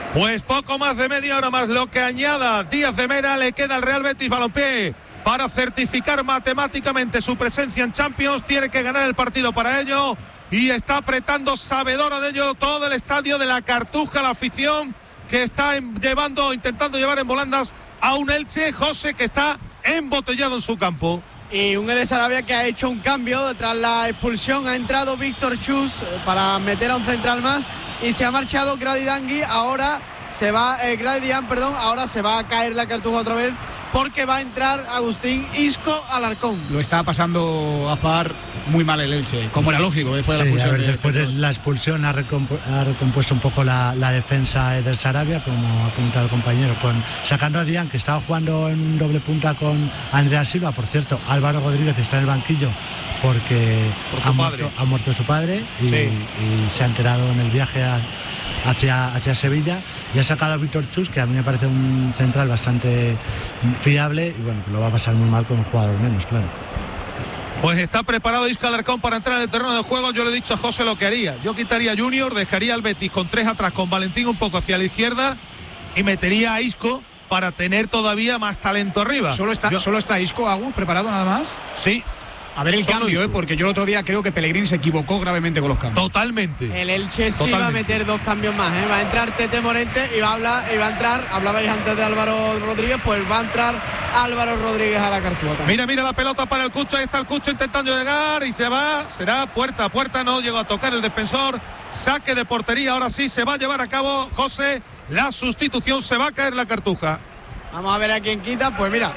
Pues poco más de media hora más lo que añada Díaz de Mera. Le queda al Real Betis Balompié para certificar matemáticamente su presencia en Champions. Tiene que ganar el partido para ello y está apretando, sabedora de ello, todo el estadio de la Cartuja, la afición que está intentando llevar en volandas a un Elche, José, que está embotellado en su campo. Y un Eres Sarabia que ha hecho un cambio tras la expulsión. Ha entrado Víctor Chus para meter a un central más y se ha marchado Grady Dian. Ahora se va ahora se va a caer la Cartuja otra vez porque va a entrar Agustín Isco Alarcón. Lo está pasando a par muy mal el Elche, como era lógico después de la expulsión. Después de la expulsión ha recompuesto un poco la defensa del Sarabia, como ha comentado el compañero, sacando a Dian, que estaba jugando en doble punta con Andrea Silva. Por cierto, Álvaro Rodríguez está en el banquillo porque ha muerto su padre y se ha enterado en el viaje hacia Sevilla, y ha sacado a Víctor Chus, que a mí me parece un central bastante fiable, y bueno, lo va a pasar muy mal con un jugador menos, claro. Pues está preparado Isco Alarcón para entrar en el terreno de juego. Yo le he dicho a José lo que haría. Yo quitaría a Junior, dejaría al Betis con 3 atrás, con Valentín un poco hacia la izquierda, y metería a Isco para tener todavía más talento arriba. ¿Solo está Isco, Agus, preparado nada más? Sí. A ver el cambio, porque yo el otro día creo que Pellegrini se equivocó gravemente con los cambios. Totalmente. El Elche sí va a meter 2 cambios más, Va a entrar Tete Morente y va a entrar, hablabais antes de Álvaro Rodríguez, pues va a entrar Álvaro Rodríguez a la Cartuja. Mira la pelota para el Cucho, ahí está el Cucho intentando llegar y se va, será puerta a puerta, no llegó a tocar el defensor, saque de portería, ahora sí se va a llevar a cabo, José, la sustitución, se va a caer la Cartuja. Vamos a ver a quién quita, pues mira.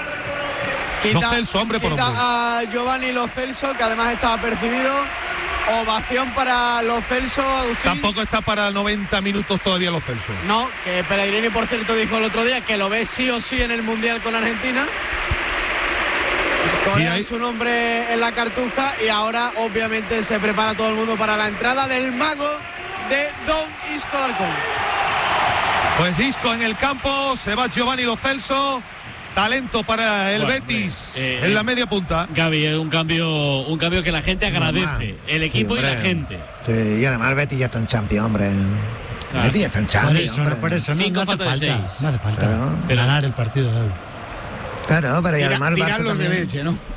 Lo Celso, hombre por hombre. A Giovanni Lo Celso, que además estaba percibido. Ovación para Lo Celso, Agustín. Tampoco está para 90 minutos todavía Lo Celso. No, que Pellegrini, por cierto, dijo el otro día que lo ve sí o sí en el Mundial con Argentina. Corea su nombre en la Cartuja y ahora obviamente se prepara todo el mundo para la entrada del mago de Don Isco Alarcón. Pues Isco en el campo, se va Giovanni Lo Celso. Talento para el Betis en la media punta. Gaby, un cambio que la gente agradece, el equipo y la gente. Sí, y además el Betis ya está en Champions, hombre. El Betis ya está en Champions. Por eso no hace falta ganar el partido de hoy. Claro, pero y además el Barça también. De leche, ¿no?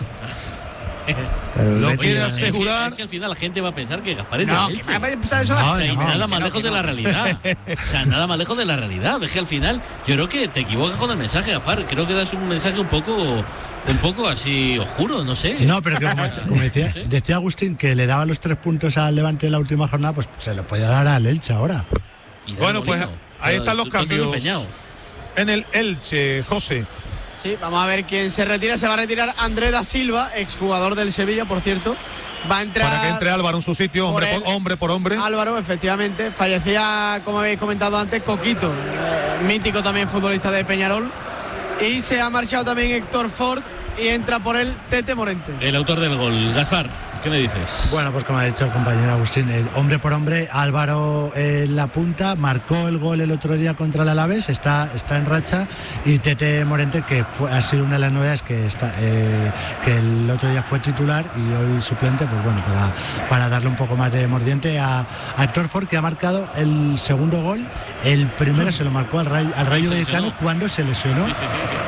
Lo quiere asegurar. Es que al final la gente va a pensar que Gaspar es no, de Elche. Y nada más lejos de la realidad. O sea, nada más lejos de la realidad. Es que al final yo creo que te equivocas con el mensaje, Gaspar. Creo que das un mensaje un poco así oscuro, no sé. No, pero que como decía Agustín, que le daba los 3 puntos al Levante en la última jornada, pues se lo podía dar al Elche ahora. Bueno, pues ahí están los cambios en el Elche, José. Sí, vamos a ver quién se retira. Se va a retirar André da Silva, exjugador del Sevilla, por cierto. Va a entrar. Para que entre Álvaro en su sitio, hombre por hombre. Álvaro, efectivamente. Fallecía, como habéis comentado antes, Coquito, mítico también futbolista de Peñarol. Y se ha marchado también Héctor Ford y entra por él Tete Morente. El autor del gol. Gaspar, ¿qué me dices? Bueno, pues como ha dicho el compañero Agustín, hombre por hombre, Álvaro en la punta, marcó el gol el otro día contra el Alavés, está en racha, y Tete Morente, que ha sido una de las novedades que el otro día fue titular y hoy suplente, pues bueno, para darle un poco más de mordiente a Héctor Ford, que ha marcado el segundo gol. El primero se lo marcó al Rayo Vallecano cuando se lesionó. Sí.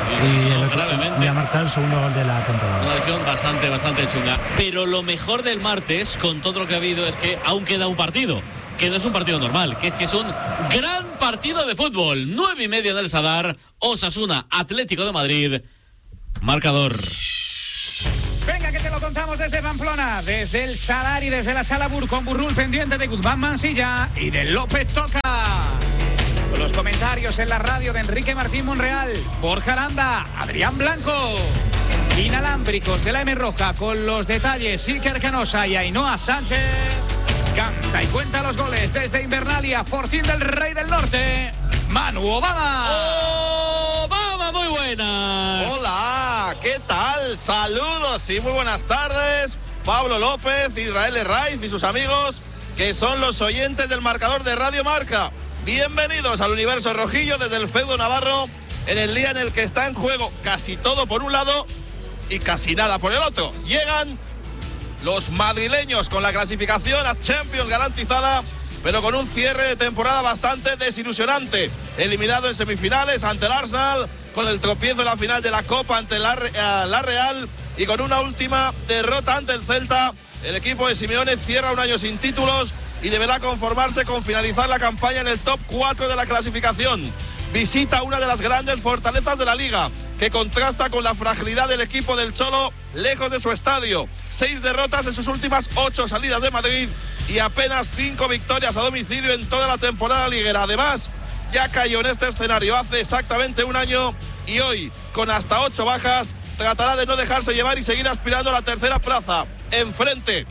Y ha marcado el segundo gol de la temporada. Una lesión bastante chunga. Pero lo mejor del martes, con todo lo que ha habido, es que aún queda un partido, que no es un partido normal, que es un gran partido de fútbol. 9:30 del Sadar, Osasuna, Atlético de Madrid. Marcador. Venga, que te lo contamos desde Pamplona, desde el Sadar y desde la Sala Bur, con Burrul pendiente de Guzmán Mansilla y de López Toca. Con los comentarios en la radio de Enrique Martín Monreal, Borja Aranda, Adrián Blanco. Inalámbricos de la M Roja con los detalles Iker Canosa y Ainhoa Sánchez. Canta y cuenta los goles desde Invernalia, Fortín del Rey del Norte, Manu Obama. Obama, muy buenas. Hola, ¿qué tal? Saludos y muy buenas tardes. Pablo López, Israel Herraiz y sus amigos, que son los oyentes del marcador de Radio Marca. Bienvenidos al universo rojillo desde el feudo navarro, en el día en el que está en juego casi todo por un lado y casi nada por el otro. Llegan los madrileños con la clasificación a Champions garantizada pero con un cierre de temporada bastante desilusionante. Eliminado en semifinales ante el Arsenal, con el tropiezo en la final de la Copa ante la Real y con una última derrota ante el Celta. El equipo de Simeone cierra un año sin títulos y deberá conformarse con finalizar la campaña en el top 4 de la clasificación. Visita una de las grandes fortalezas de la Liga, que contrasta con la fragilidad del equipo del Cholo lejos de su estadio. 6 derrotas en sus últimas 8 salidas de Madrid y apenas 5 victorias a domicilio en toda la temporada liguera. Además, ya cayó en este escenario hace exactamente un año y hoy, con hasta 8 bajas, tratará de no dejarse llevar y seguir aspirando a la tercera plaza. Enfrente,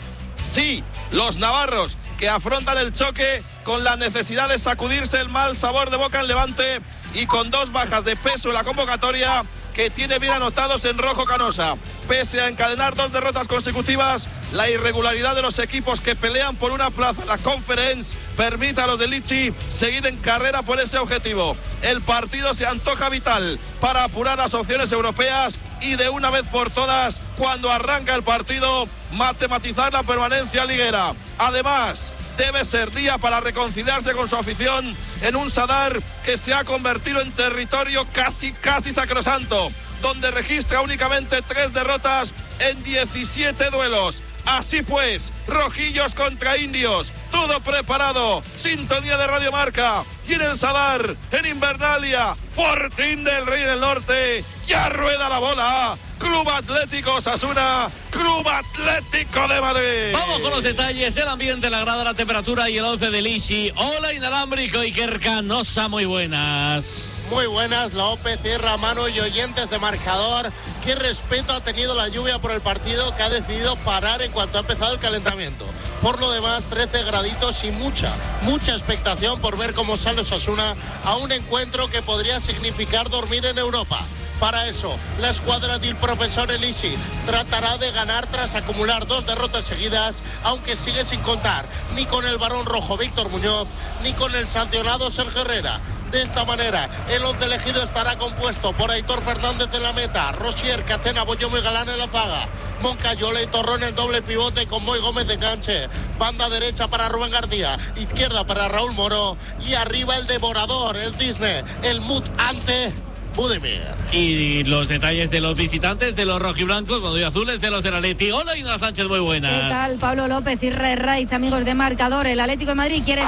sí, los navarros, que afrontan el choque con la necesidad de sacudirse el mal sabor de boca en Levante y con 2 bajas de peso en la convocatoria que tiene bien anotados en rojo Canosa. Pese a encadenar 2 derrotas consecutivas, la irregularidad de los equipos que pelean por una plaza en la Conference permite a los de Lichi seguir en carrera por ese objetivo. El partido se antoja vital para apurar las opciones europeas y de una vez por todas, cuando arranca el partido, matematizar la permanencia liguera. Además, debe ser día para reconciliarse con su afición en un Sadar que se ha convertido en territorio casi sacrosanto, donde registra únicamente 3 derrotas en 17 duelos. Así pues, rojillos contra indios, todo preparado, sintonía de Radio Marca, y en el Sadar, en Invernalia, Fortín del Rey del Norte, ya rueda la bola, Club Atlético Osasuna, Club Atlético de Madrid. Vamos con los detalles, el ambiente, la grada, la temperatura y el 11 de Lichi. Hola inalámbrico Iker Canosa, muy buenas. Muy buenas, López, Sierra, Manu y oyentes de Marcador. Qué respeto ha tenido la lluvia por el partido, que ha decidido parar en cuanto ha empezado el calentamiento. Por lo demás, 13 graditos y mucha expectación por ver cómo sale Osasuna a un encuentro que podría significar dormir en Europa. Para eso, la escuadra del profesor Elisi tratará de ganar tras acumular 2 derrotas seguidas, aunque sigue sin contar ni con el varón rojo Víctor Muñoz, ni con el sancionado Sergio Herrera. De esta manera, el 11 elegido estará compuesto por Aitor Fernández en la meta, Rosier, Catena, Boyomo y Galán en la zaga, Moncayola y Torrón en el doble pivote con Moy Gómez de enganche, banda derecha para Rubén García, izquierda para Raúl Moro y arriba el devorador, el cisne, el mutante Budimir. Y los detalles de los visitantes, de los rojiblancos, cuando hay azules, de los del Atleti. Hola, Ina Sánchez, muy buenas. ¿Qué tal, Pablo López y Raiz, amigos de Marcador? El Atlético de Madrid quiere...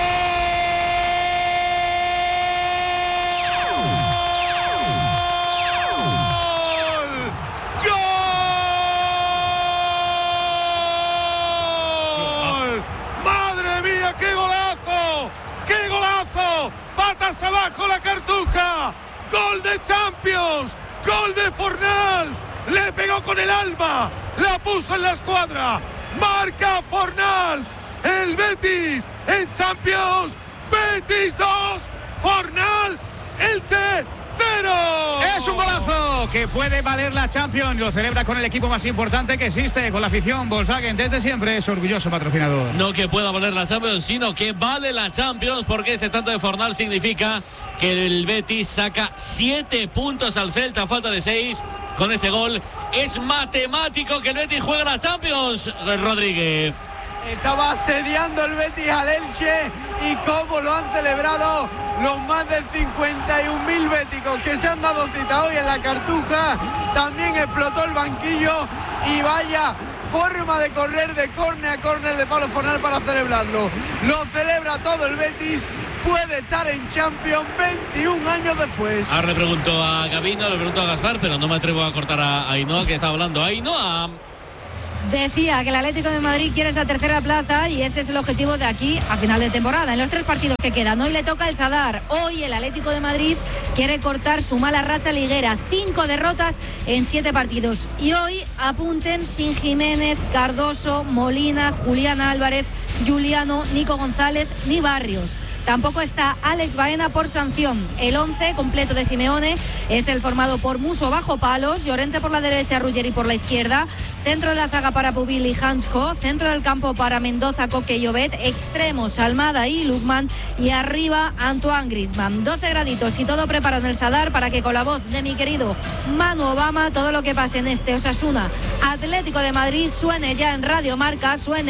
Patas abajo la Cartuja, gol de Champions, gol de Fornals, le pegó con el alma, la puso en la escuadra, marca Fornals, el Betis en Champions, Betis 2, Fornals, Elche 0. Es un golazo que puede valer la Champions. Lo celebra con el equipo más importante que existe, con la afición. Volkswagen desde siempre es orgulloso patrocinador. No que pueda valer la Champions, sino que vale la Champions, porque este tanto de Fornal significa que el Betis saca 7 puntos al Celta a falta de 6. Con este gol es matemático que el Betis juega la Champions. Rodríguez. Estaba asediando el Betis al Elche y cómo lo han celebrado los más de 51.000 béticos que se han dado cita hoy en la Cartuja. También explotó el banquillo y vaya forma de correr de córner a córner de Pablo Fornal para celebrarlo. Lo celebra todo el Betis. Puede estar en Champions 21 años después. Ahora le pregunto a Gabino, le pregunto a Gaspar, pero no me atrevo a cortar a Ainhoa, que está hablando. Ainhoa. Decía que el Atlético de Madrid quiere esa tercera plaza y ese es el objetivo de aquí a final de temporada. En los 3 partidos que quedan, hoy le toca el Sadar. Hoy el Atlético de Madrid quiere cortar su mala racha liguera. 5 derrotas en 7 partidos. Y hoy apunten sin Jiménez, Cardoso, Molina, Julián Álvarez, Juliano, Nico González ni Barrios. Tampoco está Alex Baena por sanción. El 11 completo de Simeone es el formado por Muso bajo palos, Llorente por la derecha, Ruggeri por la izquierda, centro de la zaga para Pubil y Hansko, centro del campo para Mendoza, Coque y Obed, extremos Almada y Lukman y arriba Antoine Griezmann. 12 graditos y todo preparado en el Sadar para que con la voz de mi querido Manu Obama todo lo que pase en este Osasuna Atlético de Madrid suene ya en Radio Marca, suene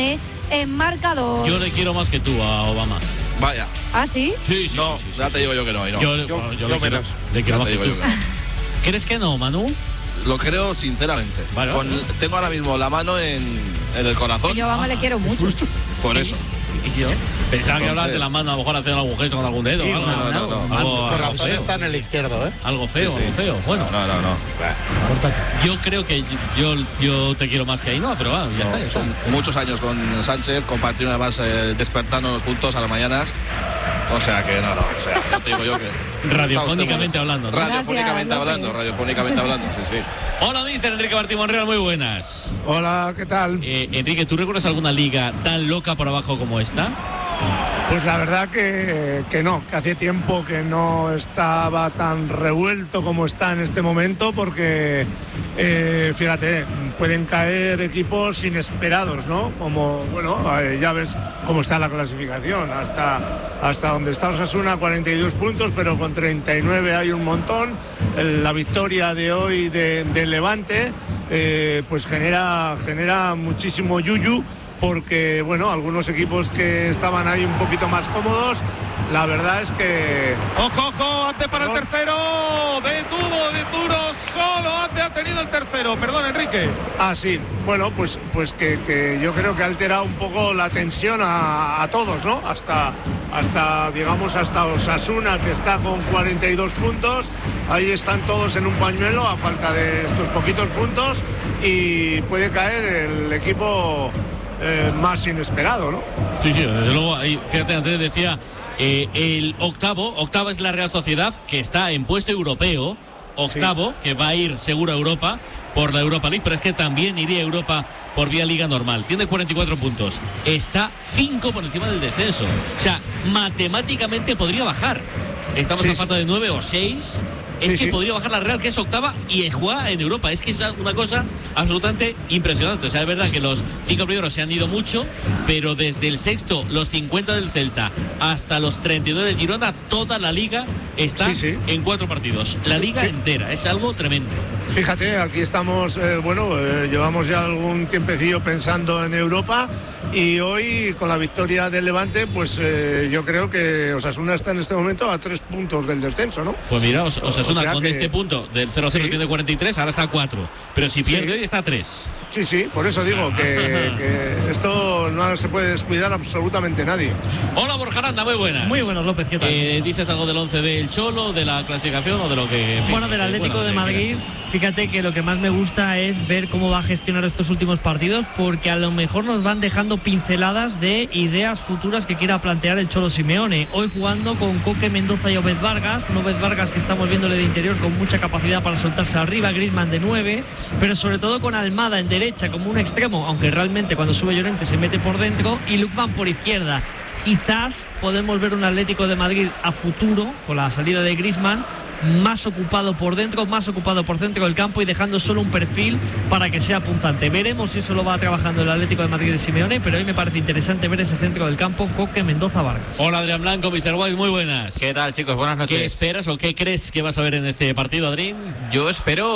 en marcador. Yo le quiero más que tú a Obama. Vaya. ¿Ah, sí? Sí, No, sí. ya te digo yo que no. Yo le quiero más que tú. ¿Crees que no, Manu? Lo creo sinceramente. Vale. Tengo ahora mismo la mano en el corazón. Yo a Obama le quiero mucho. Por eso. ¿Y yo? Pensaba que hablabas de la mano, a lo mejor hacer algún gesto con algún dedo. Sí, algo, no. Algo corazón feo. está en el izquierdo, ¿eh? Algo feo, Sí. algo feo. Bueno. No. Yo creo que yo te quiero más que Ainhoa, pero va, ya está. Son muchos años con Sánchez, compartir además despertándonos juntos a las mañanas. O sea que no. O sea, ya te digo yo que. Radiofónicamente hablando, ¿no? Radiofónicamente hablando, sí. Hola, mister Enrique Martín Monreal, muy buenas. Hola, ¿qué tal? Enrique, ¿tú recuerdas alguna liga tan loca por abajo como esta? Pues la verdad que no, que hace tiempo que no estaba tan revuelto como está en este momento, porque fíjate, pueden caer equipos inesperados, ¿no? Como, bueno, ya ves cómo está la clasificación, hasta donde está Osasuna, 42 puntos, pero con 39 hay un montón. La victoria de hoy del Levante pues genera muchísimo yuyu, porque bueno, algunos equipos que estaban ahí un poquito más cómodos, la verdad es que... Ojo, ante para el tercero, detuvo, solo ante ha tenido el tercero, perdón Enrique. Ah, sí, bueno, pues que yo creo que ha alterado un poco la tensión a todos, ¿no? Hasta Osasuna, que está con 42 puntos, ahí están todos en un pañuelo a falta de estos poquitos puntos, y puede caer el equipo más inesperado, ¿no? Sí, desde luego, ahí, fíjate, antes decía el octava es la Real Sociedad, que está en puesto europeo, octavo, que va a ir seguro a Europa por la Europa League, pero es que también iría a Europa por vía Liga normal. Tiene 44 puntos, está 5 por encima del descenso, o sea, matemáticamente podría bajar. Estamos a falta de 9 o 6. Podría bajar la Real, que es octava, y juega en Europa. Es que es una cosa absolutamente impresionante. O sea, es verdad que los 5 primeros se han ido mucho, pero desde el sexto, los 50 del Celta, hasta los 39 del Girona, toda la liga está en 4 partidos. La liga entera, es algo tremendo. Fíjate, aquí estamos, llevamos ya algún tiempecillo pensando en Europa, y hoy con la victoria del Levante, pues yo creo que Osasuna está en este momento a 3 puntos del descenso, ¿no? Pues mira, Osasuna con este punto del 0-0 tiene 43, ahora está a 4, pero si pierde hoy está a 3. Sí, por eso digo que esto no se puede descuidar absolutamente nadie. Hola, Borja Aranda, muy buenas. Muy buenas, López, ¿qué tal? ¿Dices algo del 11 del Cholo, de la clasificación o de lo que...? Bueno, del Atlético de Madrid, fíjate que lo que más me gusta es ver cómo va a gestionar estos últimos partidos, porque a lo mejor nos van dejando pinceladas de ideas futuras que quiera plantear el Cholo Simeone. Hoy jugando con Coque, Mendoza y Obed Vargas, un Obed Vargas que estamos viéndole de interior con mucha capacidad para soltarse arriba, Griezmann de 9, pero sobre todo con Almada en derecha como un extremo, aunque realmente cuando sube Llorente se mete por dentro, y Lookman por izquierda. Quizás podemos ver un Atlético de Madrid a futuro, con la salida de Griezmann, más ocupado por dentro, más ocupado por centro del campo, y dejando solo un perfil para que sea punzante. Veremos si eso lo va trabajando el Atlético de Madrid de Simeone, pero hoy me parece interesante ver ese centro del campo, Coque, Mendoza, Vargas. Hola, Adrián Blanco, Mr. White, muy buenas. ¿Qué tal, chicos? Buenas noches. ¿Qué esperas o qué crees que vas a ver en este partido, Adrián? Yo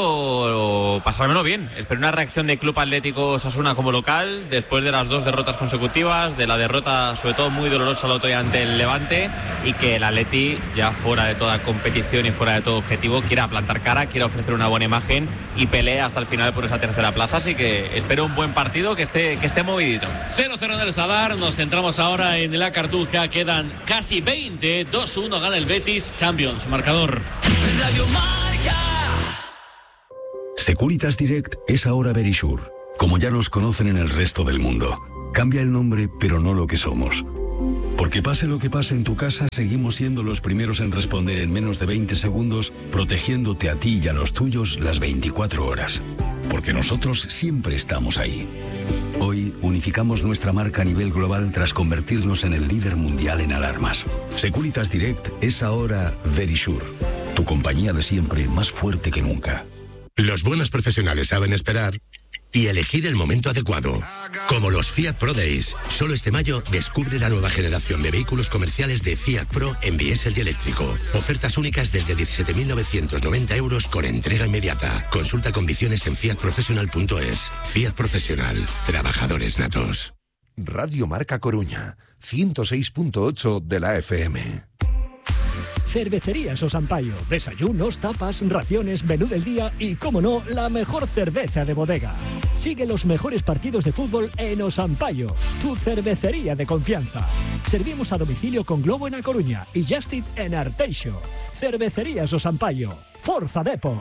espero pasármelo bien. Espero una reacción de Club Atlético Osasuna como local, después de las 2 derrotas consecutivas, de la derrota sobre todo muy dolorosa el otro día ante el Levante, y que el Atleti, ya fuera de toda competición y fuera de todo objetivo, quiera plantar cara, quiera ofrecer una buena imagen y pelea hasta el final por esa tercera plaza. Así que espero un buen partido, que esté movidito. 0-0 en el Sadar. Nos centramos ahora en la Cartuja. Quedan casi 20. 2-1 gana el Betis. Champions, marcador. Radio Marca. Securitas Direct es ahora Verisure, como ya nos conocen en el resto del mundo. Cambia el nombre, pero no lo que somos. Porque pase lo que pase en tu casa, seguimos siendo los primeros en responder en menos de 20 segundos, protegiéndote a ti y a los tuyos las 24 horas. Porque nosotros siempre estamos ahí. Hoy unificamos nuestra marca a nivel global tras convertirnos en el líder mundial en alarmas. Securitas Direct es ahora Verisure, tu compañía de siempre, más fuerte que nunca. Los buenos profesionales saben esperar y elegir el momento adecuado. Como los Fiat Pro Days. Solo este mayo descubre la nueva generación de vehículos comerciales de Fiat Pro en diésel y eléctrico. Ofertas únicas desde 17.990 euros con entrega inmediata. Consulta condiciones en fiatprofessional.es. Fiat Professional. Trabajadores natos. Radio Marca Coruña, 106.8 de la FM. Cervecerías Osampaio. Desayunos, tapas, raciones, menú del día y, como no, la mejor cerveza de bodega. Sigue los mejores partidos de fútbol en Osampaio, tu cervecería de confianza. Servimos a domicilio con Globo en A Coruña y Just Eat en Arteixo. Cervecerías Osampaio. Forza Depor.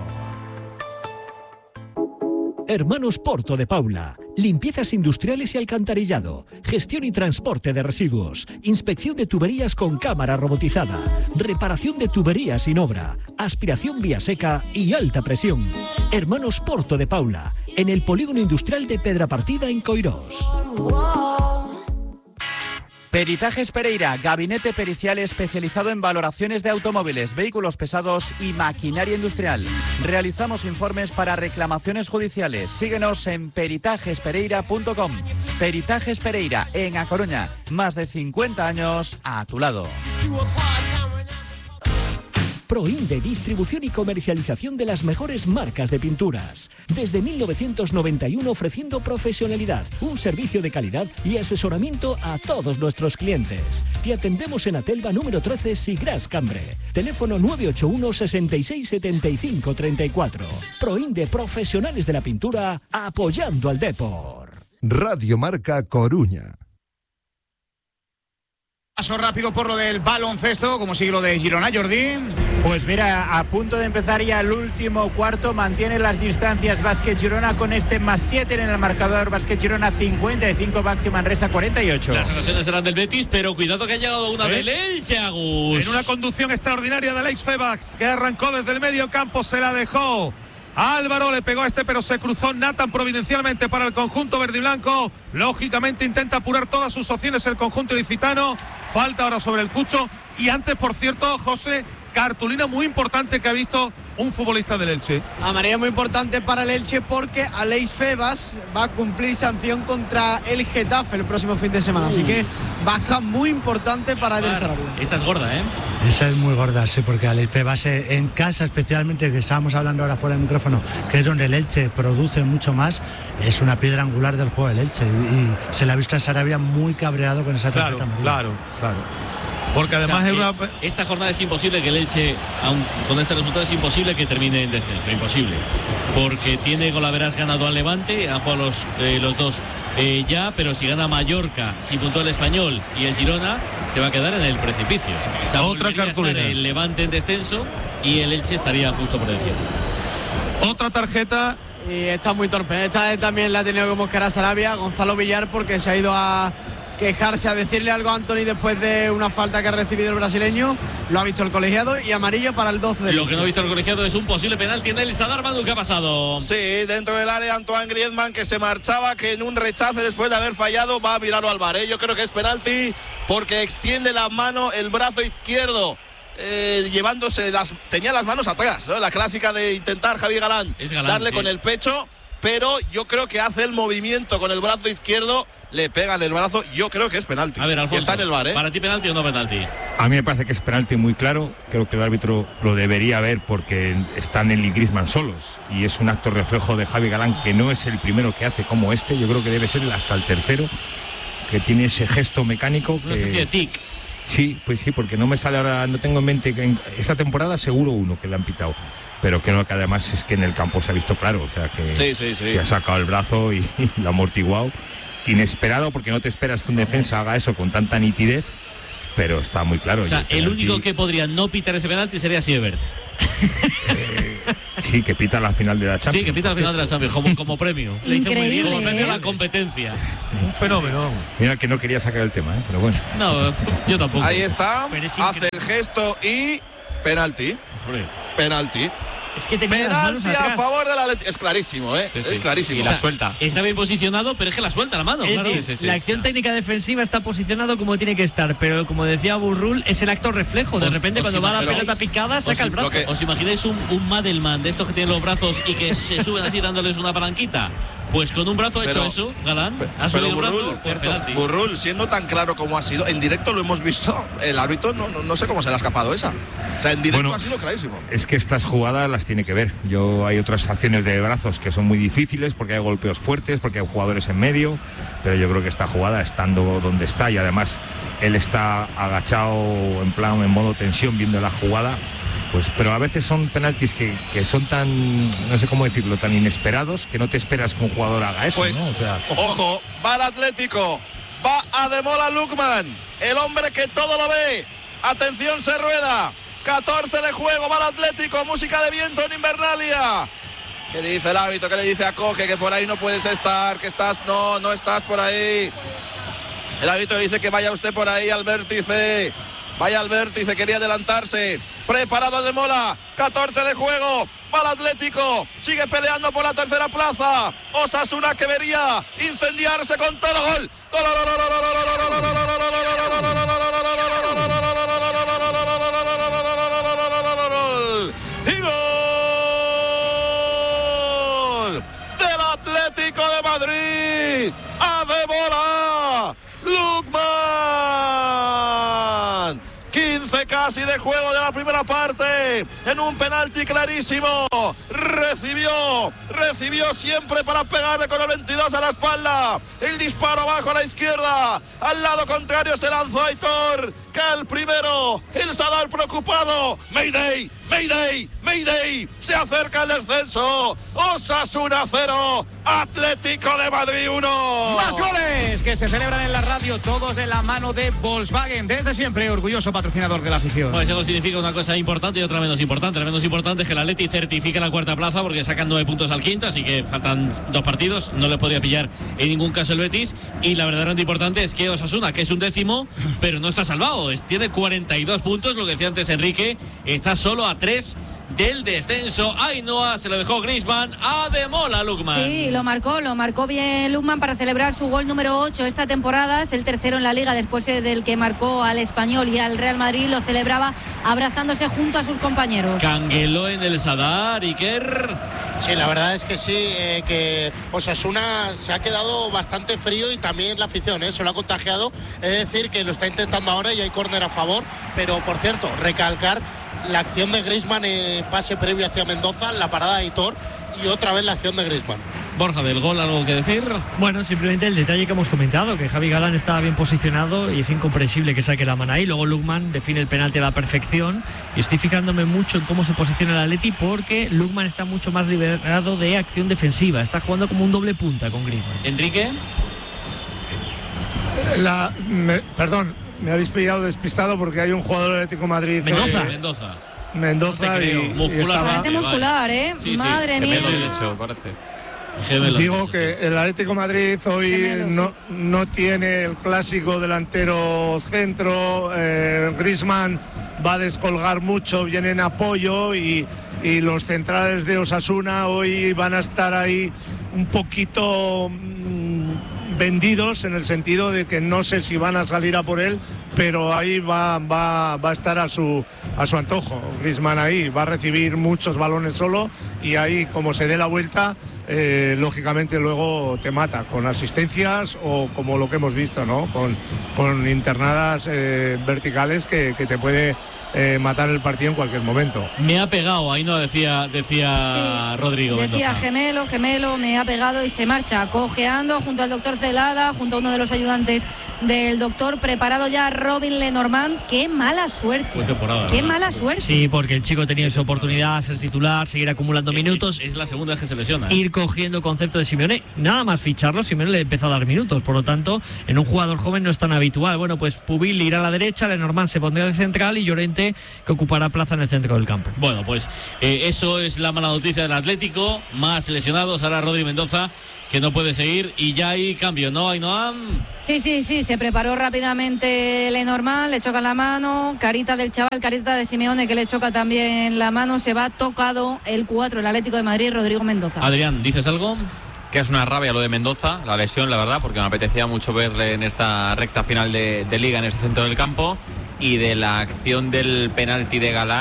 Hermanos Porto de Paula. Limpiezas industriales y alcantarillado. Gestión y transporte de residuos. Inspección de tuberías con cámara robotizada. Reparación de tuberías sin obra. Aspiración vía seca y alta presión. Hermanos Porto de Paula. En el polígono industrial de Pedrapartida en Coirós. Peritajes Pereira, gabinete pericial especializado en valoraciones de automóviles, vehículos pesados y maquinaria industrial. Realizamos informes para reclamaciones judiciales. Síguenos en peritajespereira.com. Peritajes Pereira, en A Coruña. Más de 50 años a tu lado. Proinde, distribución y comercialización de las mejores marcas de pinturas. Desde 1991 ofreciendo profesionalidad, un servicio de calidad y asesoramiento a todos nuestros clientes. Te atendemos en Atelva número 13, Sigras Cambre. Teléfono 981 66 75 34. Proinde, profesionales de la pintura, apoyando al Depor. Radio Marca Coruña. Paso rápido por lo del baloncesto, como sigue lo de Girona, Jordi. Pues mira, a punto de empezar ya el último cuarto, mantiene las distancias Básquet Girona con este +7 en el marcador. Básquet Girona 55, Baxi Manresa 48. Las ocasiones serán del Betis, pero cuidado que ha llegado una del Elche, Agus. En una conducción extraordinaria de Alex Febax, que arrancó desde el medio campo, se la dejó. Álvaro le pegó a este, pero se cruzó Nathan providencialmente para el conjunto verde y blanco. Lógicamente intenta apurar todas sus opciones el conjunto ilicitano. Falta ahora sobre el Cucho. Y antes, por cierto, José, cartulina muy importante que ha visto un futbolista del Elche. Amarilla muy importante para el Elche porque Aleix Febas va a cumplir sanción contra el Getafe el próximo fin de semana. Así que baja muy importante para Eder Sarabia. Esta es gorda, ¿eh? Esa es muy gorda, sí, porque Aleix Febas en casa especialmente, que estábamos hablando ahora fuera del micrófono, que es donde el Elche produce mucho más, es una piedra angular del juego del Elche. Y se le ha visto a Sarabia muy cabreado con esa tarjeta amarilla. Claro. Porque además esta jornada es imposible que el Elche, aun con este resultado, es imposible que termine en descenso, imposible. Porque tiene golaveras ganado al Levante, han jugado los dos ya, pero si gana Mallorca, si puntúa el Español y el Girona, se va a quedar en el precipicio. O sea, otra cartulina. El Levante en descenso y el Elche estaría justo por encima. Otra tarjeta. Y está muy torpe. Esta también la ha tenido que mosquear a Sarabia, Gonzalo Villar, porque se ha ido a quejarse, a decirle algo a Anthony después de una falta que ha recibido el brasileño. Lo ha visto el colegiado y amarilla para el 12 de Lo que no ha visto el colegiado es un posible penalti en el Sadar. Manu, ¿qué ha pasado? Sí, dentro del área Antoine Griezmann, que se marchaba, que en un rechace después de haber fallado va a mirarlo al VAR. Yo creo que es penalti porque extiende la mano, el brazo izquierdo, tenía las manos atrás, ¿no? La clásica de intentar Javi Galán darle con el pecho, pero yo creo que hace el movimiento con el brazo izquierdo, le pega en el brazo. Yo creo que es penalti. A ver, Alfonso, está en el VAR, ¿eh? ¿Para ti penalti o no penalti? A mí me parece que es penalti muy claro. Creo que el árbitro lo debería ver porque están él y Griezmann solos y es un acto reflejo de Javi Galán, que no es el primero que hace como este. Yo creo que debe ser hasta el tercero, que tiene ese gesto mecánico. Una especie de tic. Sí, pues sí, porque no me sale ahora, no tengo en mente que en esta temporada seguro uno que le han pitado, pero creo que además es que en el campo se ha visto claro, o sea que, que ha sacado el brazo y lo ha amortiguado. Inesperado, porque no te esperas que un defensa haga eso con tanta nitidez, pero está muy claro. O sea, el único que podría no pitar ese penalti sería Siebert. Sí, que pita la final de la Champions. Sí, que pita la final de la Champions, como premio. Le hice muy bien, como premio a la competencia. Un fenómeno. Mira que no quería sacar el tema, pero bueno. No, yo tampoco. Ahí está, hace el gesto y penalti. Penalti. Es que tenía penalti a favor de la Athletic. Es clarísimo, ¿eh? Sí, sí. Es clarísimo. Y la suelta. Está bien posicionado, pero es que la suelta la mano. Claro. La acción técnica defensiva está posicionado como tiene que estar, pero como decía Burrul, es el acto reflejo. De repente, cuando va la pelota picada, saca el brazo. ¿Os imagináis un Madelman de estos que tienen los brazos y que se suben así dándoles una palanquita? Pues con un brazo ha hecho eso, Galán. Ha subido el brazo. Burrul, siendo tan claro como ha sido, en directo lo hemos visto, el árbitro no sé cómo se le ha escapado esa. O sea, en directo ha sido clarísimo. Es que estas jugadas las tiene que ver. Hay otras acciones de brazos que son muy difíciles porque hay golpeos fuertes, porque hay jugadores en medio, pero yo creo que esta jugada, estando donde está, y además él está agachado en modo tensión viendo la jugada, pues, pero a veces son penaltis que son tan, no sé cómo decirlo, tan inesperados que no te esperas que un jugador haga eso, pues, ¿no? O sea, ojo, va el Atlético, va Ademola Lookman, el hombre que todo lo ve. Atención, se rueda. 14 de juego, va el Atlético, música de viento en Invernalia. ¿Qué dice el árbitro? ¿Qué le dice a Coque? Que por ahí no puedes estar, que estás, no estás por ahí. El árbitro le dice que vaya usted por ahí al vértice. Vaya al vértice, quería adelantarse. Preparado Ademola, 14 de juego. Va el Atlético, sigue peleando por la tercera plaza. Osasuna que vería incendiarse con todo. Gol. Y gol del Atlético de Madrid. Ademola Lookman. 15 casi de juego de la primera parte, en un penalti clarísimo. Recibió siempre para pegarle con el 22 a la espalda. El disparo abajo a la izquierda, al lado contrario se lanzó Aitor, que el primero, el Sadar preocupado. Mayday, se acerca el descenso. Osasuna 0, Atlético de Madrid 1. Más goles que se celebran en la radio, todos de la mano de Volkswagen, desde siempre orgulloso patrocinador de la afición. Pues eso significa una cosa importante y otra menos importante. La menos importante es que el Atleti certifique la cuarta plaza porque sacan 9 puntos al quinto, así que faltan 2 partidos, no le podría pillar en ningún caso el Betis. Y la verdaderamente importante es que Osasuna, que es un décimo, pero no está salvado, tiene 42 puntos, lo que decía antes Enrique, está solo a 3 del descenso. Ainhoa se lo dejó Griezmann, Ademola Lookman. Sí, lo marcó bien Lookman para celebrar su gol número 8 esta temporada. Es el tercero en la Liga después del que marcó al Español y al Real Madrid. Lo celebraba abrazándose junto a sus compañeros. Canguelo en el Sadar, Iker. Sí, la verdad es que sí, que Osasuna se ha quedado bastante frío y también la afición, se lo ha contagiado. Es decir, que lo está intentando ahora y hay córner a favor. Pero, por cierto, recalcar la acción de Griezmann, pase previo hacia Mendoza, la parada de Aitor y otra vez la acción de Griezmann. Borja, del gol, ¿algo que decir? Bueno, simplemente el detalle que hemos comentado, que Javi Galán estaba bien posicionado y es incomprensible que saque la mano ahí. Luego Lookman define el penalti a la perfección y estoy fijándome mucho en cómo se posiciona el Atleti porque Lookman está mucho más liberado de acción defensiva, está jugando como un doble punta con Griezmann. Enrique. Perdón, me habéis pillado despistado porque hay un jugador del Atlético de Madrid. Mendoza parece muscular, Sí, madre mía. Digo que el Atlético de Madrid hoy no tiene el clásico delantero centro. Griezmann va a descolgar mucho, viene en apoyo y los centrales de Osasuna hoy van a estar ahí un poquito vendidos, en el sentido de que no sé si van a salir a por él, pero ahí va a estar a su antojo. Griezmann ahí va a recibir muchos balones solo y ahí, como se dé la vuelta, lógicamente luego te mata con asistencias o como lo que hemos visto, ¿no? Con internadas verticales que te puede matar el partido en cualquier momento. Me ha pegado, ahí no decía sí, Rodrigo decía Mendoza. gemelo, me ha pegado y se marcha cojeando junto al doctor Celada, junto a uno de los ayudantes del doctor. Preparado ya Robin Lenormand. Qué mala suerte, qué mala suerte. Sí, porque el chico tenía su oportunidad de ser titular, seguir acumulando minutos. Es la segunda vez que se lesiona. Ir cogiendo concepto de Simeone, nada más ficharlo, Simeone le empezó a dar minutos, por lo tanto en un jugador joven no es tan habitual. Bueno, pues Pubil irá a la derecha, Lenormand se pondrá de central y Llorente que ocupará plaza en el centro del campo. Bueno, pues eso es la mala noticia del Atlético. Más lesionados, ahora Rodri Mendoza, que no puede seguir, y ya hay cambio, ¿no, Ainhoa? Sí, se preparó rápidamente Lenormand, le choca la mano, carita del chaval, carita de Simeone, que le choca también la mano. Se va tocado el 4, el Atlético de Madrid, Rodrigo Mendoza. Adrián, ¿dices algo? Que es una rabia lo de Mendoza, la lesión, la verdad, porque me apetecía mucho verle en esta recta final de Liga, en ese centro del campo. Y de la acción del penalti de Galán,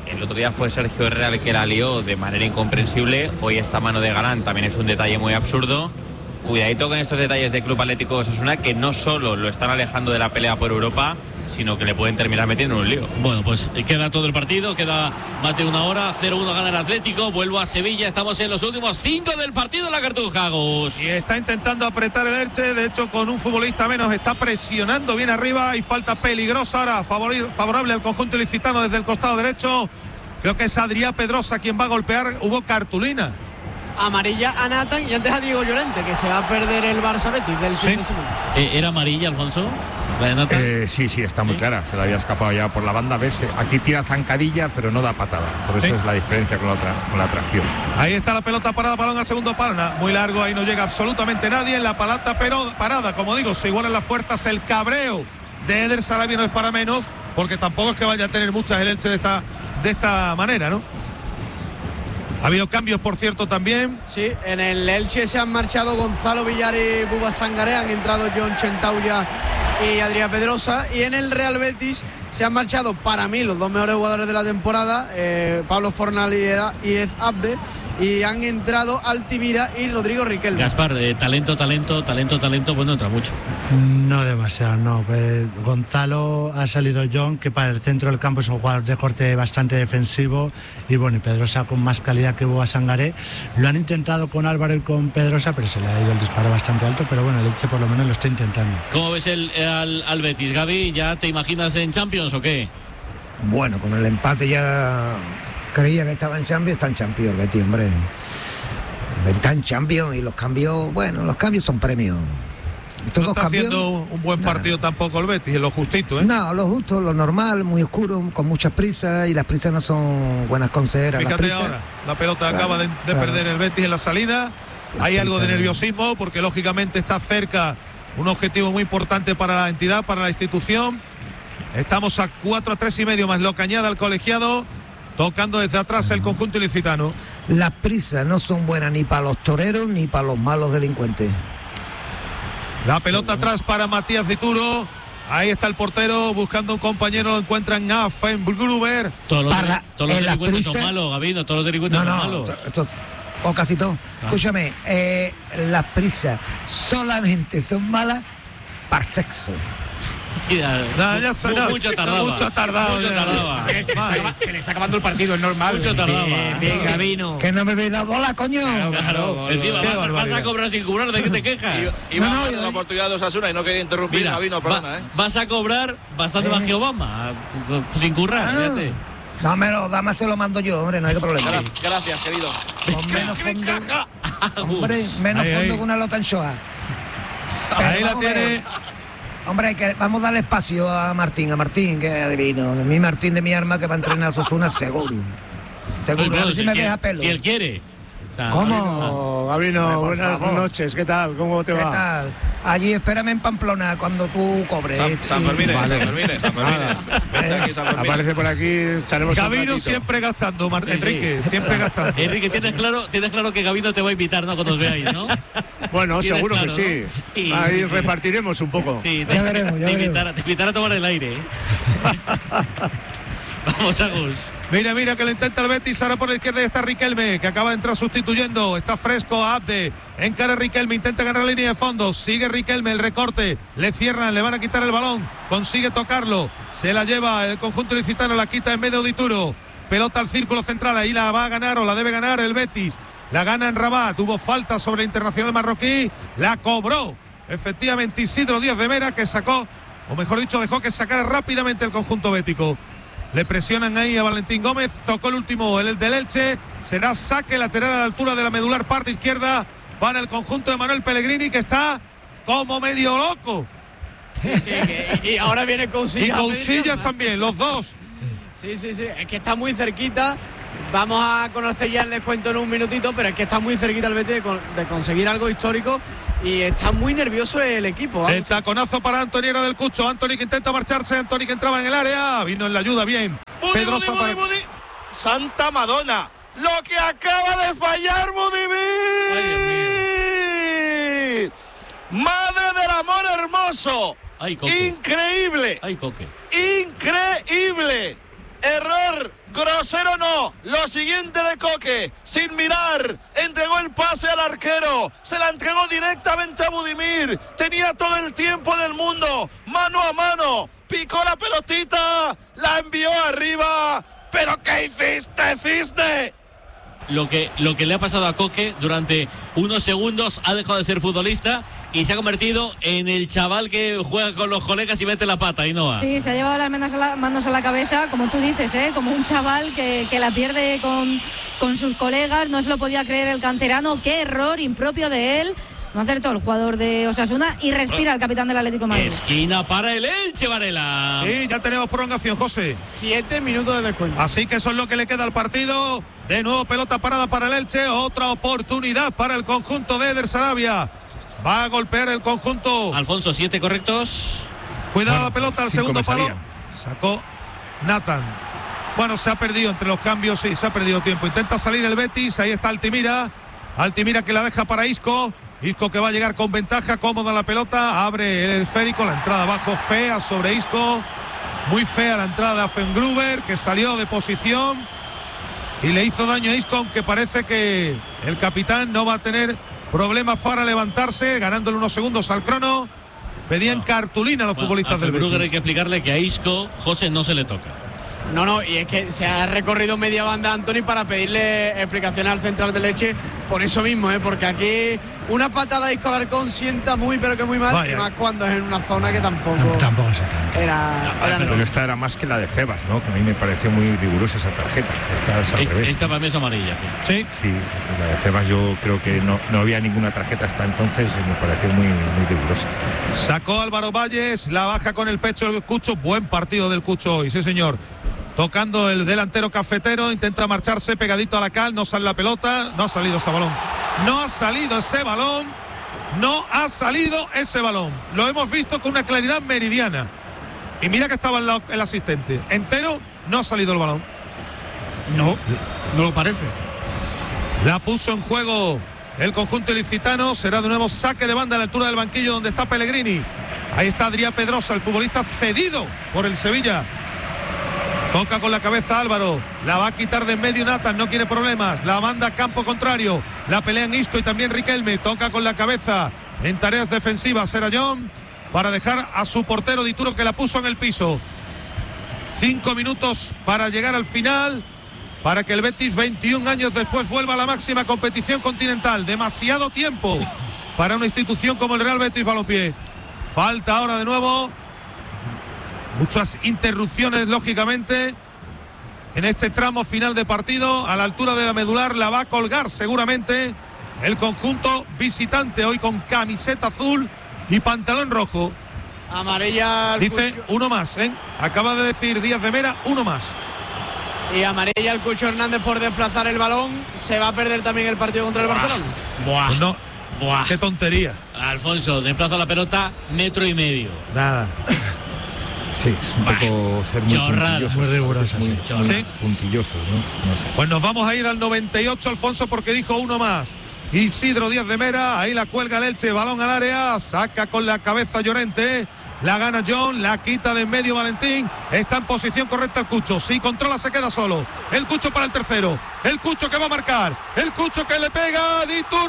El otro día fue Sergio Herrera el que la lió de manera incomprensible. Hoy esta mano de Galán también es un detalle muy absurdo. Cuidadito con estos detalles de Club Atlético Osasuna, que no solo lo están alejando de la pelea por Europa, sino que le pueden terminar metiendo en un lío. Bueno, pues queda todo el partido, queda más de una hora. 0-1 gana el Atlético, vuelvo a Sevilla. Estamos en los últimos 5 del partido en la Cartuja, Gus. Y está intentando apretar el Elche, de hecho con un futbolista menos está presionando bien arriba. Hay falta peligrosa ahora, favorable al conjunto ilicitano desde el costado derecho. Creo que es Adrián Pedrosa quien va a golpear. Hubo cartulina amarilla a Nathan y antes a Diego Llorente, que se va a perder el Barça Betis del fin de semana. ¿Era amarilla, Alfonso? Sí, está muy clara. Se le había escapado ya por la banda. ¿Ves? Aquí tira zancadilla, pero no da patada. Por eso es la diferencia con la atracción. Ahí está la pelota parada, balón al segundo palo. Muy largo, ahí no llega absolutamente nadie. En la palata, pero parada, como digo, se igualan las fuerzas. El cabreo de Eder Sarabia no es para menos, porque tampoco es que vaya a tener muchas el Elche de esta manera, ¿no? Ha habido cambios, por cierto, también. Sí, en el Elche se han marchado Gonzalo Villar y Buba Sangaré, han entrado John Chentauya y Adrián Pedrosa, y en el Real Betis se han marchado, para mí, los dos mejores jugadores de la temporada, Pablo Fornal y Ed Abde, y han entrado Altimira y Rodrigo Riquelme. Gaspar, talento, pues no entra mucho. No demasiado, no. Gonzalo, ha salido John, que para el centro del campo es un jugador de corte bastante defensivo, y bueno, y Pedrosa con más calidad que Buba Sangaré. Lo han intentado con Álvaro y con Pedrosa, pero se le ha ido el disparo bastante alto, pero bueno, el Elche por lo menos lo está intentando. ¿Cómo ves al Betis, Gaby? ¿Ya te imaginas en Champions o qué? Bueno, con el empate ya creía que estaba en Champions, está en Champions, Betis, hombre. Está en Champions y los cambios son premios. Estos no dos está cambios, haciendo un buen partido tampoco el Betis, es lo justito, ¿eh? No, lo justo, lo normal, muy oscuro, con muchas prisas, y las prisas no son buenas consejeras. Fíjate ahora, la pelota acaba de perder el Betis en la salida. Hay algo de nerviosismo, porque lógicamente está cerca un objetivo muy importante para la entidad, para la institución. Estamos a 4-3,5 más lo que añada el colegiado, tocando desde atrás el conjunto ilicitano. Las prisas no son buenas ni para los toreros ni para los malos delincuentes. La pelota atrás para Matías Dituro. Ahí está el portero buscando un compañero, lo encuentran a Gruber. Todos los delincuentes son malos, Gabino, todos los delincuentes son malos. O casi todo. Escúchame, las prisas solamente son malas para sexo. Mucho tardaba. Se le está acabando el partido, es normal. Mucho tardaba. Bien, Gabino. Que no me habéis dado bola, coño. Claro. Encima vas a cobrar sin cobrar, ¿de qué te quejas? Iba a la oportunidad de Osasuna y no quería interrumpir. Mira, Gabino, perdona, vas a cobrar bastante más que Obama, sin currar, fíjate. Dámelo, se lo mando yo, hombre, no hay problema. Gracias, querido. Con menos fondo. Hombre, menos fondo que una lota en Shoah. Ahí la tiene. Hombre, vamos a darle espacio a Martín, que es adivino. De mi Martín, de mi arma, que va a entrenar a Osasuna seguro. Seguro, a ver si me deja pelo. Si él quiere. ¿Cómo? Gabino, buenas noches, ¿qué tal? ¿Cómo te va? ¿Qué tal? Allí espérame en Pamplona cuando tú cobres. San Fermín. Aparece por aquí, echaremos Gabino siempre gastando, Enrique, siempre gastando. Enrique, tienes claro que Gabino te va a invitar, ¿no? Cuando os veáis, ¿no? Bueno, seguro claro, que sí. Sí. Ahí repartiremos un poco. Sí, ya veremos. Te invitará a tomar el aire, ¿eh? Vamos, Agus. Mira que lo intenta el Betis. Ahora por la izquierda está Riquelme, que acaba de entrar sustituyendo. Está fresco Abde. Encara Riquelme, intenta ganar la línea de fondo. Sigue Riquelme, el recorte. Le cierran, le van a quitar el balón. Consigue tocarlo. Se la lleva el conjunto ilicitano, la quita en medio de Dituro. Pelota al círculo central. Ahí la va a ganar o la debe ganar el Betis. La gana en Rabat. Hubo falta sobre el internacional marroquí. La cobró efectivamente Isidro Díaz de Mera, que sacó, o mejor dicho, dejó que sacara rápidamente el conjunto bético. Le presionan ahí a Valentín Gómez. Tocó el último, el del Elche. Será saque lateral a la altura de la medular parte izquierda para el conjunto de Manuel Pellegrini, que está como medio loco. Sí, y ahora viene Cousillas. Y Cousillas también, los dos. Sí, es que está muy cerquita. Vamos a conocer ya el descuento en un minutito, pero es que está muy cerquita el Betis de conseguir algo histórico y está muy nervioso el equipo. El taconazo para Antoniera del Cucho. Anthony que intenta marcharse, Anthony que entraba en el área, vino en la ayuda bien. Pedrosa para... Santa Madonna, lo que acaba de fallar Budimir. Madre del amor hermoso. Ay, Coque. Increíble. Ay, Coque. Increíble. Error grosero no, lo siguiente de Coque, sin mirar, entregó el pase al arquero, se la entregó directamente a Budimir, tenía todo el tiempo del mundo, mano a mano, picó la pelotita, la envió arriba, pero ¿qué hiciste, Cisne? Lo que le ha pasado a Coque durante unos segundos, ha dejado de ser futbolista y se ha convertido en el chaval que juega con los colegas y mete la pata, Ainhoa. Sí, se ha llevado las manos a la cabeza, como tú dices, como un chaval que la pierde con sus colegas. No se lo podía creer el canterano. Qué error impropio de él. No acertó el jugador de Osasuna y respira el capitán del Atlético de Madrid. Esquina para el Elche, Varela. Sí, ya tenemos prolongación, José. 7 minutos de descuento. Así que eso es lo que le queda al partido. De nuevo pelota parada para el Elche. Otra oportunidad para el conjunto de Eder Sarabia. Va a golpear el conjunto. Alfonso, 7 correctos. Cuidado la pelota al segundo palo. Sacó Nathan. Bueno, se ha perdido entre los cambios. Sí, se ha perdido tiempo. Intenta salir el Betis. Ahí está Altimira. Altimira que la deja para Isco. Isco que va a llegar con ventaja, cómoda la pelota, abre el esférico, la entrada abajo fea sobre Isco, muy fea la entrada a Fengruber, que salió de posición y le hizo daño a Isco, aunque parece que el capitán no va a tener problemas para levantarse, ganándole unos segundos al crono. Pedían cartulina a los futbolistas del Betis. Hay que explicarle que a Isco, José, no se le toca. No, y es que se ha recorrido media banda Antoni para pedirle explicaciones al central de Leche por eso mismo, porque aquí una patada de Isco Alarcón sienta muy pero que muy mal. Vaya. Y más cuando es en una zona que tampoco era pero esta era más que la de Febas, ¿no? Que a mí me pareció muy rigurosa esa tarjeta. Esta es al revés. Esta para mí es amarilla, sí. Sí, la de Febas yo creo que no había ninguna tarjeta hasta entonces y me pareció muy rigurosa. Sacó Álvaro Valles, la baja con el pecho del Cucho, buen partido del Cucho hoy, sí señor. Tocando el delantero cafetero, intenta marcharse pegadito a la cal, no sale la pelota, no ha salido ese balón. No ha salido ese balón. Lo hemos visto con una claridad meridiana. Y mira que estaba el asistente. Entero, no ha salido el balón. No lo parece. La puso en juego el conjunto ilicitano. Será de nuevo saque de banda a la altura del banquillo donde está Pellegrini. Ahí está Adrián Pedrosa, el futbolista cedido por el Sevilla. Toca con la cabeza Álvaro, la va a quitar de en medio Nathan, no quiere problemas, la manda a campo contrario, la pelean Isco y también Riquelme, toca con la cabeza en tareas defensivas Serayón para dejar a su portero Dituro que la puso en el piso. 5 minutos para llegar al final, para que el Betis 21 años después vuelva a la máxima competición continental. Demasiado tiempo para una institución como el Real Betis Balompié. Falta ahora de nuevo. Muchas interrupciones, lógicamente, en este tramo final de partido. A la altura de la medular la va a colgar seguramente el conjunto visitante, hoy con camiseta azul y pantalón rojo. Amarilla. Dice uno más, acaba de decir Díaz de Mera, uno más. Y amarilla el Cucho Hernández por desplazar el balón. Se va a perder también el partido contra el Barcelona. Pues no, qué tontería. Alfonso, desplaza la pelota 1,5 metros. Nada. Sí, es un poco ser muy puntillosos, muy rigurosos, muy puntillosos, ¿no? No sé. Pues nos vamos a ir al 98, Alfonso, porque dijo uno más. Isidro Díaz de Mera, ahí la cuelga el Elche, balón al área, saca con la cabeza Llorente, la gana John, la quita de en medio Valentín, está en posición correcta el Cucho, si controla se queda solo, el Cucho para el tercero, el Cucho que va a marcar, el Cucho que le pega, Dituro,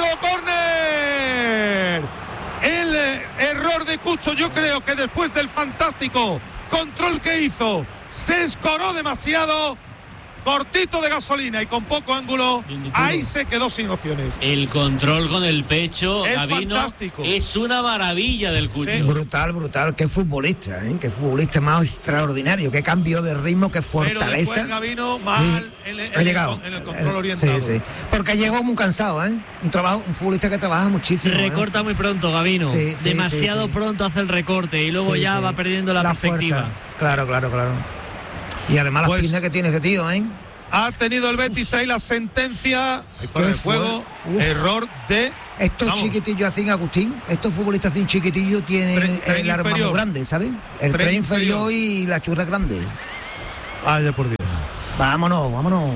córner. El error de Cucho, yo creo que después del fantástico control que hizo, se escoró demasiado, cortito de gasolina y con poco ángulo, ahí se quedó sin opciones. El control con el pecho, es Gabino, fantástico. Es una maravilla del Cucho. Sí. Brutal, qué futbolista, qué futbolista más extraordinario, qué cambio de ritmo, qué fortaleza. Pero después Gabino mal en el control orientado. Sí, porque llegó muy cansado, un futbolista que trabaja muchísimo. Recorta muy pronto, Gabino. Demasiado pronto hace el recorte y luego ya va perdiendo la perspectiva. Fuerza. Claro. Y además las piernas que tiene ese tío, Ha tenido el Betis ahí la sentencia. Ahí fuera de juego. Error de. Estos chiquitillos así, Agustín. Estos futbolistas así chiquitillos tienen el arma muy grande, ¿sabes? El tren inferior y la churra grande. Ya por Dios. Vámonos.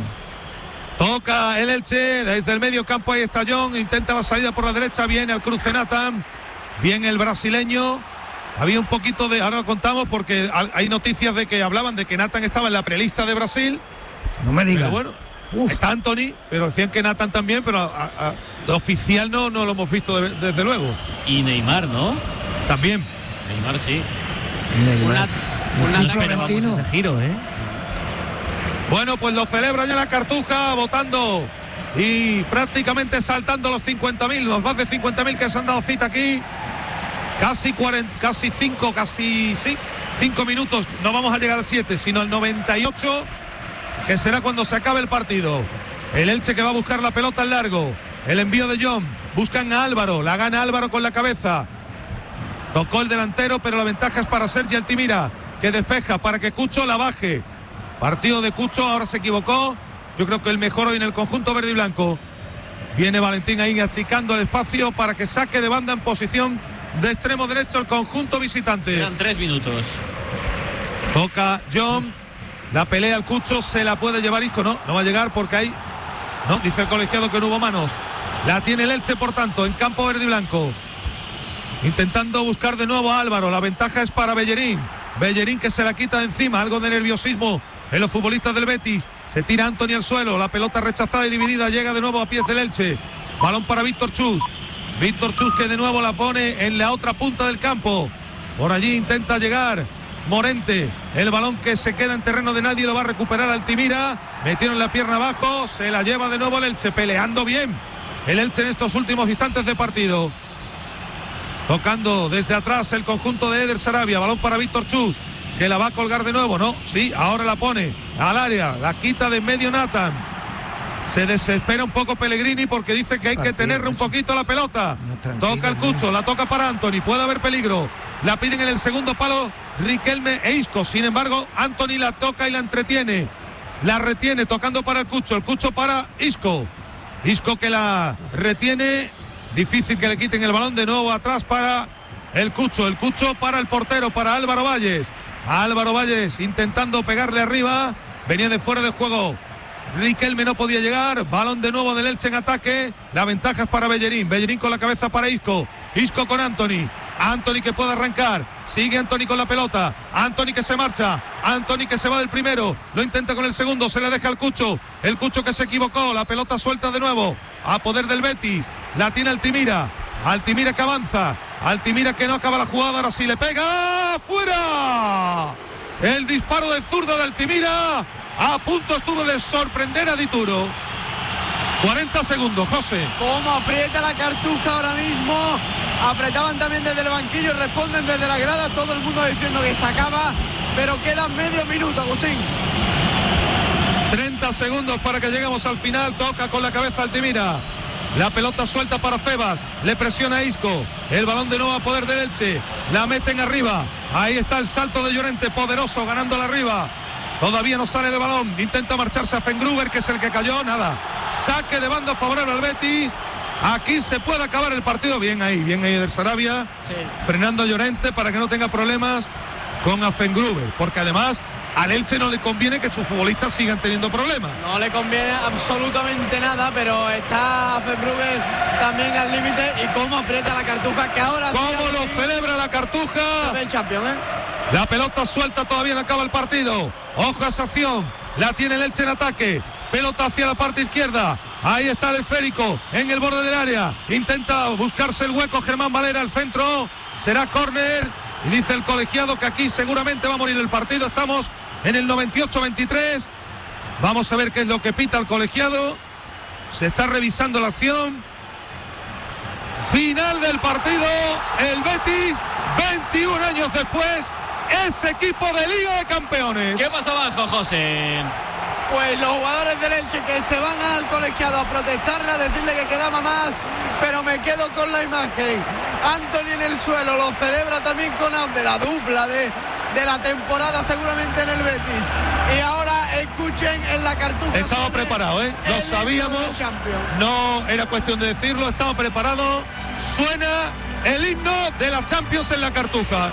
Toca el Elche. Desde el medio campo ahí está John. Intenta la salida por la derecha. Viene al cruce Nathan. Bien el brasileño. Había un poquito de. Ahora lo contamos porque hay noticias de que hablaban de que Nathan estaba en la prelista de Brasil. No me digas. Pero bueno, está Anthony, pero decían que Nathan también, pero de oficial no lo hemos visto desde luego. Y Neymar, ¿no? También. Neymar sí. Ese giro, ¿eh? Bueno, pues lo celebra ya la Cartuja, votando y prácticamente saltando los 50.000, los más de 50.000 que se han dado cita aquí. Casi 5 minutos, no vamos a llegar al 7, sino al 98, que será cuando se acabe el partido. El Elche que va a buscar la pelota en largo, el envío de John, buscan a Álvaro, la gana Álvaro con la cabeza. Tocó el delantero, pero la ventaja es para Sergi Altimira, que despeja para que Cucho la baje. Partido de Cucho, ahora se equivocó. Yo creo que el mejor hoy en el conjunto verde y blanco. Viene Valentín ahí achicando el espacio para que saque de banda en posición de extremo derecho el conjunto visitante. Quedan 3 minutos. Toca John, la pelea al Cucho, se la puede llevar Isco. No va a llegar porque hay... No, dice el colegiado que no hubo manos. La tiene el Elche, por tanto, en campo verde y blanco. Intentando buscar de nuevo a Álvaro. La ventaja es para Bellerín. Bellerín que se la quita de encima. Algo de nerviosismo en los futbolistas del Betis. Se tira Anthony al suelo. La pelota rechazada y dividida. Llega de nuevo a pies del Elche. Balón para Víctor Chus. Víctor Chus que de nuevo la pone en la otra punta del campo. Por allí intenta llegar Morente. El balón que se queda en terreno de nadie lo va a recuperar Altimira. Metieron la pierna abajo. Se la lleva de nuevo el Elche. Peleando bien el Elche en estos últimos instantes de partido. Tocando desde atrás el conjunto de Eder Sarabia. Balón para Víctor Chus, que la va a colgar de nuevo. No, sí, ahora la pone al área. La quita de medio Nathan. Se desespera un poco Pellegrini porque dice que hay que tenerle un poquito la pelota. Toca el Cucho, la toca para Anthony. Puede haber peligro. La piden en el segundo palo Riquelme e Isco. Sin embargo, Anthony la toca y la entretiene. La retiene tocando para el Cucho para Isco. Isco que la retiene. Difícil que le quiten el balón de nuevo atrás para el Cucho para el portero, para Álvaro Valles. Álvaro Valles intentando pegarle arriba, venía de fuera de juego. Riquelme no podía llegar, balón de nuevo del Elche en ataque. La ventaja es para Bellerín con la cabeza para Isco con Anthony que puede arrancar, sigue Anthony con la pelota, Anthony que se marcha, Anthony que se va del primero, lo intenta con el segundo, se le deja al Cucho, el Cucho que se equivocó, la pelota suelta de nuevo a poder del Betis, la tiene Altimira que avanza, Altimira que no acaba la jugada, ahora sí le pega, ¡fuera! El disparo de zurdo de Altimira, a punto estuvo de sorprender a Dituro. 40 segundos, José. Cómo aprieta la Cartuja ahora mismo. Apretaban también desde el banquillo, responden desde la grada, todo el mundo diciendo que se acaba, pero queda medio minuto, Agustín. 30 segundos para que lleguemos al final. Toca con la cabeza Altimira. La pelota suelta para Febas, le presiona a Isco, el balón de nuevo a poder del Elche, la meten arriba, ahí está el salto de Llorente, poderoso, ganándola arriba. Todavía no sale el balón, intenta marcharse a Fengruber, que es el que cayó, nada. Saque de banda favorable al Betis. Aquí se puede acabar el partido. Bien ahí Eder Sarabia, sí, frenando a Llorente para que no tenga problemas con Fengruber, porque además al Elche no le conviene que sus futbolistas sigan teniendo problemas. No le conviene absolutamente nada, pero está Fengruber también al límite. Y cómo aprieta la Cartuja, que ahora cómo sí, lo celebra la Cartuja. El campeón, La pelota suelta, todavía no acaba el partido. Ojo a esa acción, la tiene el Elche en ataque. Pelota hacia la parte izquierda. Ahí está el esférico en el borde del área. Intenta buscarse el hueco Germán Valera al centro. Será córner. Y dice el colegiado que aquí seguramente va a morir el partido. Estamos en el 98-23. Vamos a ver qué es lo que pita el colegiado. Se está revisando la acción. Final del partido. El Betis, 21 años después, es equipo de Liga de Campeones. ¿Qué pasa abajo, José? Pues los jugadores del Elche que se van al colegiado a protestarle, a decirle que quedaba más, pero me quedo con la imagen. Anthony en el suelo, lo celebra también con de la dupla de la temporada seguramente en el Betis. Y ahora escuchen en la Cartuja. Estaba preparado, lo sabíamos, no era cuestión de decirlo, estaba preparado. Suena el himno de la Champions en la Cartuja.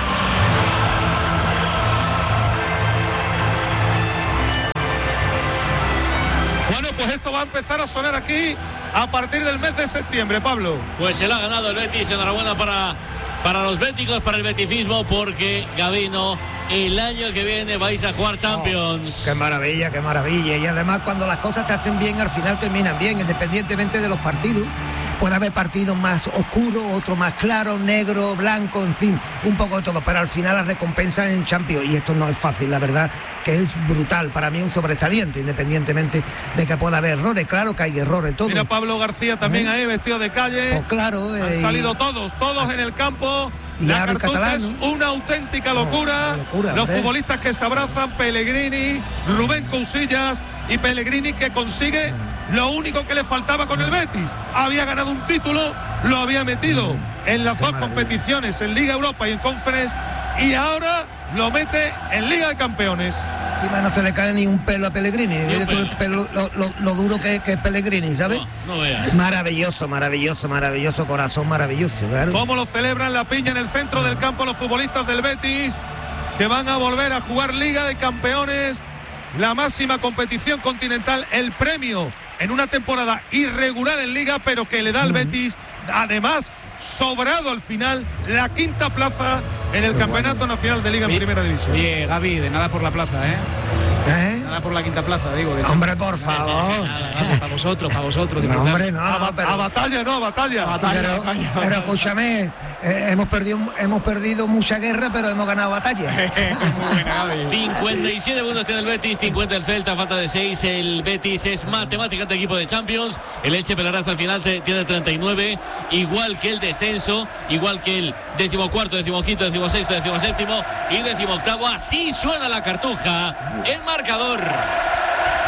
Bueno, pues esto va a empezar a sonar aquí a partir del mes de septiembre, Pablo. Pues se lo ha ganado el Betis, enhorabuena para los béticos, para el betifismo, porque Gabino el año que viene vais a jugar Champions. Qué maravilla, qué maravilla. Y además cuando las cosas se hacen bien, al final terminan bien, independientemente de los partidos. Puede haber partidos más oscuros, otros más claros, negro, blanco, en fin, un poco de todo, pero al final las recompensas en Champions, y esto no es fácil, la verdad que es brutal, para mí un sobresaliente, independientemente de que pueda haber errores, claro que hay errores, todo. Mira Pablo García también ahí vestido de calle. Pues claro. Han salido todos en el campo. Y la Cartuja es una auténtica locura. Los futbolistas que se abrazan, Pellegrini, Rubén Cousillas y Pellegrini que consigue lo único que le faltaba con el Betis. Había ganado un título, lo había metido en las dos competiciones, en Liga Europa y en Conference, y ahora lo mete en Liga de Campeones. Encima no se le cae ni un pelo a Pellegrini. Lo duro que es Pellegrini, ¿sabes? No veas. Maravilloso, corazón maravilloso. Claro. Cómo lo celebran la piña en el centro del campo los futbolistas del Betis, que van a volver a jugar Liga de Campeones, la máxima competición continental, el premio en una temporada irregular en Liga, pero que le da al Betis, además, sobrado al final, la quinta plaza en el Campeonato Nacional de Liga en Primera División. Oye, Gaby, de nada por la plaza, ¿eh? Nada por la quinta plaza, digo. Hombre, por favor. Para vosotros. No, hombre, no. A batalla. Pero escúchame, hemos perdido mucha guerra, pero hemos ganado batalla. Muy buena, Gaby. 57 puntos tiene el Betis, 50 el Celta, falta de 6. El Betis es matemáticamente equipo de Champions. El Elche peleará hasta el final, tiene 39, igual que el descenso, igual que el 14º, 15º, 16º, 17º y 18º. Así suena la Cartuja. El marcador.